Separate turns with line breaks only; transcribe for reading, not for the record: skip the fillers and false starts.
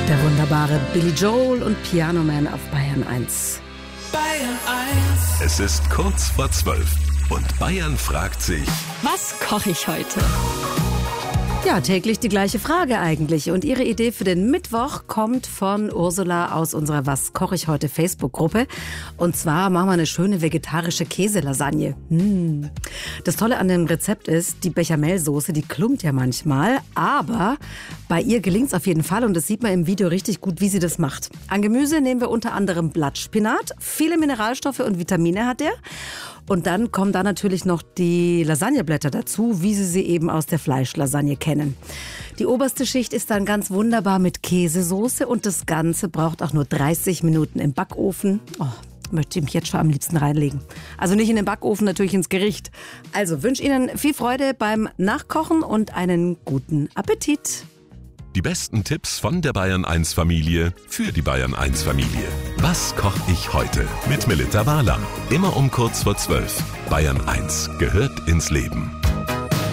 Der wunderbare Billy Joel und Piano Man auf Bayern 1.
Bayern 1.
Es ist kurz vor 12 und Bayern fragt sich:
Was koche ich heute?
Ja, täglich die gleiche Frage eigentlich. Und ihre Idee für den Mittwoch kommt von Ursula aus unserer Was koche ich heute Facebook-Gruppe. Und zwar machen wir eine schöne vegetarische Käselasagne. Das Tolle an dem Rezept ist, die Bechamelsoße, die klumpt ja manchmal. Aber bei ihr gelingt es auf jeden Fall. Und das sieht man im Video richtig gut, wie sie das macht. An Gemüse nehmen wir unter anderem Blattspinat. Viele Mineralstoffe und Vitamine hat er. Und dann kommen da natürlich noch die Lasagneblätter dazu, wie Sie eben aus der Fleischlasagne kennen. Die oberste Schicht ist dann ganz wunderbar mit Käsesoße und das Ganze braucht auch nur 30 Minuten im Backofen. Oh, möchte ich mich jetzt schon am liebsten reinlegen. Also nicht in den Backofen, natürlich ins Gericht. Also wünsche Ihnen viel Freude beim Nachkochen und einen guten Appetit.
Die besten Tipps von der Bayern 1 Familie für die Bayern 1 Familie. Was koche ich heute? Mit Melita Barlam. Immer um kurz vor 12. Bayern 1 gehört ins Leben.